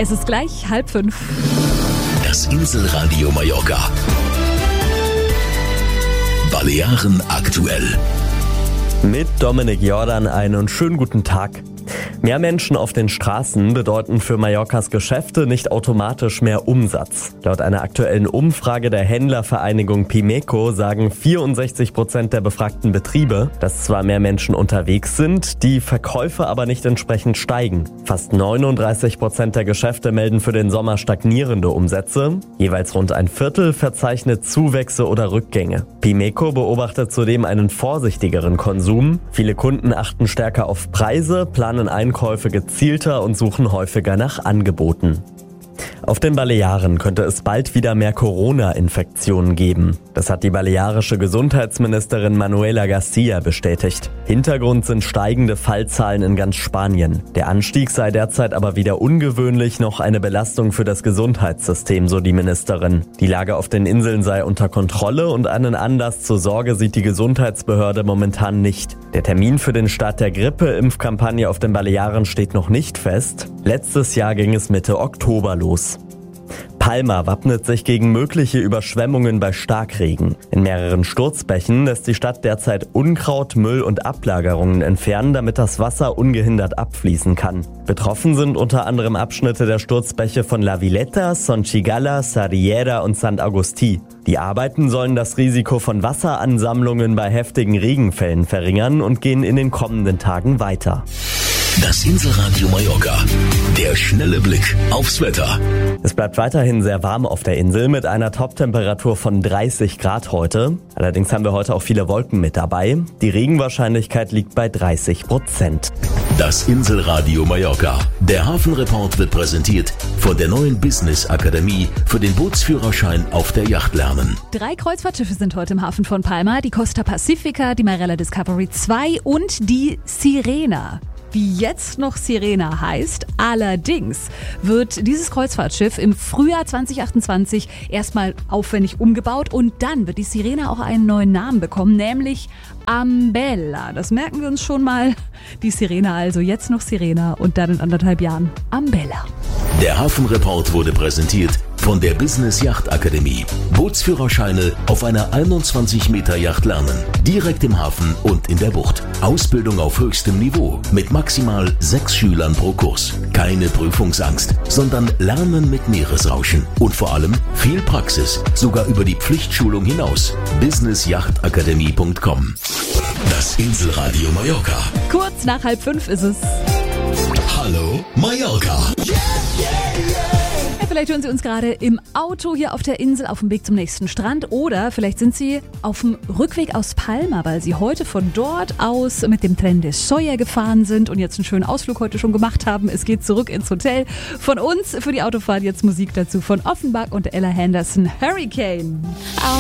Es ist gleich 4:30. Das Inselradio Mallorca. Balearen aktuell. Mit Dominik Jordan einen schönen guten Tag. Mehr Menschen auf den Straßen bedeuten für Mallorcas Geschäfte nicht automatisch mehr Umsatz. Laut einer aktuellen Umfrage der Händlervereinigung Pimeko sagen 64% der befragten Betriebe, dass zwar mehr Menschen unterwegs sind, die Verkäufe aber nicht entsprechend steigen. Fast 39% der Geschäfte melden für den Sommer stagnierende Umsätze. Jeweils rund ein Viertel verzeichnet Zuwächse oder Rückgänge. Pimeko beobachtet zudem einen vorsichtigeren Konsum. Viele Kunden achten stärker auf Preise, planen Einkäufe gezielter und suchen häufiger nach Angeboten. Auf den Balearen könnte es bald wieder mehr Corona-Infektionen geben. Das hat die balearische Gesundheitsministerin Manuela García bestätigt. Hintergrund sind steigende Fallzahlen in ganz Spanien. Der Anstieg sei derzeit aber weder ungewöhnlich noch eine Belastung für das Gesundheitssystem, so die Ministerin. Die Lage auf den Inseln sei unter Kontrolle und einen Anlass zur Sorge sieht die Gesundheitsbehörde momentan nicht. Der Termin für den Start der Grippe-Impfkampagne auf den Balearen steht noch nicht fest. Letztes Jahr ging es Mitte Oktober los. Palma wappnet sich gegen mögliche Überschwemmungen bei Starkregen. In mehreren Sturzbächen lässt die Stadt derzeit Unkraut, Müll und Ablagerungen entfernen, damit das Wasser ungehindert abfließen kann. Betroffen sind unter anderem Abschnitte der Sturzbäche von La Villeta, Sonchigala, Sarriera und Sant Agustí. Die Arbeiten sollen das Risiko von Wasseransammlungen bei heftigen Regenfällen verringern und gehen in den kommenden Tagen weiter. Das Inselradio Mallorca. Der schnelle Blick aufs Wetter. Es bleibt weiterhin sehr warm auf der Insel mit einer Toptemperatur von 30 Grad heute. Allerdings haben wir heute auch viele Wolken mit dabei. Die Regenwahrscheinlichkeit liegt bei 30%. Das Inselradio Mallorca. Der Hafenreport wird präsentiert von der neuen Business Akademie für den Bootsführerschein auf der Yacht lernen. 3 Kreuzfahrtschiffe sind heute im Hafen von Palma. Die Costa Pacifica, die Marella Discovery 2 und die Sirena. Wie jetzt noch Sirena heißt. Allerdings wird dieses Kreuzfahrtschiff im Frühjahr 2028 erstmal aufwendig umgebaut und dann wird die Sirena auch einen neuen Namen bekommen, nämlich Ambella. Das merken wir uns schon mal. Die Sirena also jetzt noch Sirena und dann in 1,5 Jahren Ambella. Der Hafenreport wurde präsentiert von der Business Yacht Akademie. Bootsführerscheine auf einer 21 Meter Yacht lernen. Direkt im Hafen und in der Bucht. Ausbildung auf höchstem Niveau mit maximal 6 Schülern pro Kurs. Keine Prüfungsangst, sondern Lernen mit Meeresrauschen. Und vor allem viel Praxis, sogar über die Pflichtschulung hinaus. businessjachtakademie.com. Das Inselradio Mallorca. Kurz nach 4:30 ist es. Hallo Mallorca. Vielleicht hören Sie uns gerade im Auto hier auf der Insel auf dem Weg zum nächsten Strand oder vielleicht sind Sie auf dem Rückweg aus Palma, weil Sie heute von dort aus mit dem Tren de Soya gefahren sind und jetzt einen schönen Ausflug heute schon gemacht haben. Es geht zurück ins Hotel. Von uns für die Autofahrt jetzt Musik dazu von Offenbach und Ella Henderson, Hurricane.